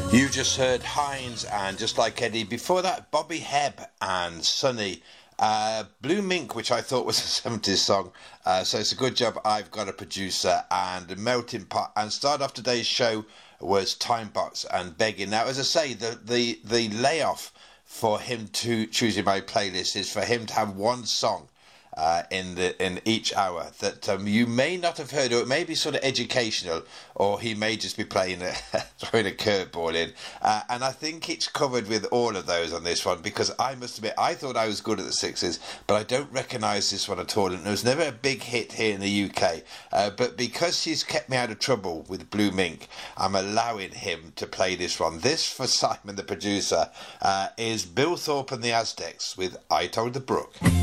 You just heard Hines and Just Like Eddie. Before that, Bobby Hebb and Sonny. Blue Mink, which I thought was a 70s song. So it's a good job I've got a producer. And Melting Pot. And start off today's show was Timebox and Begging. Now, as I say, the layoff for him to choosing my playlist is for him to have one song in each hour that you may not have heard, or it may be sort of educational, or he may just be playing throwing a curveball in, and I think it's covered with all of those on this one, because I must admit I thought I was good at the 60s, but I don't recognise this one at all, and it was never a big hit here in the UK, but because she's kept me out of trouble with Blue Mink, I'm allowing him to play this one. This, for Simon the producer, is Bill Thorpe and the Aztecs with I Told the Brook.